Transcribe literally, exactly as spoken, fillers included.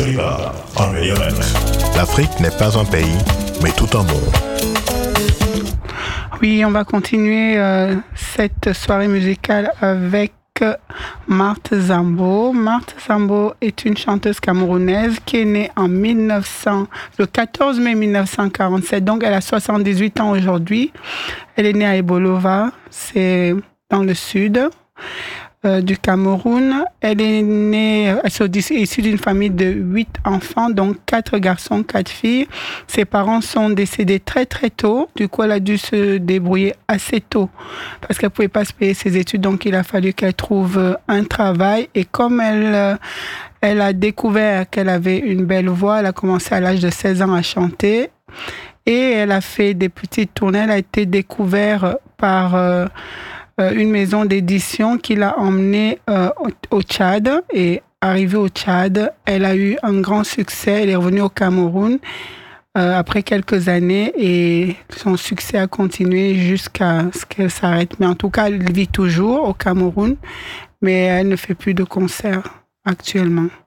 Riba en rayonnette. L'Afrique n'est pas un pays, mais tout un monde. Oui, on va continuer euh, cette soirée musicale avec Marthe Zambo. Marthe Zambo est une chanteuse camerounaise qui est née en mille neuf cents, le quatorze mai mille neuf cent quarante-sept, donc elle a soixante-dix-huit ans aujourd'hui. Elle est née à Ebolova, c'est dans le sud euh, du Cameroun. Elle est née, elle est issue d'une famille de huit enfants, donc quatre garçons, quatre filles. Ses parents sont décédés très très tôt, du coup elle a dû se débrouiller assez tôt parce qu'elle ne pouvait pas se payer ses études, donc il a fallu qu'elle trouve un travail. Et comme elle, elle a découvert qu'elle avait une belle voix, elle a commencé à l'âge de seize ans à chanter et elle a fait des petites tournées. Elle a été découverte par euh, une maison d'édition qui l'a emmenée euh, au, au Tchad, et arrivée au Tchad, elle a eu un grand succès. Elle est revenue au Cameroun euh, après quelques années et son succès a continué jusqu'à ce qu'elle s'arrête. Mais en tout cas, elle vit toujours au Cameroun, mais elle ne fait plus de concerts actuellement.